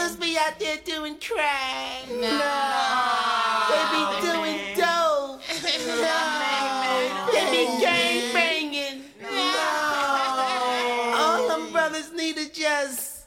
brothers be out there doing crack. No. They be doing dope. They be gang banging. All them brothers need to just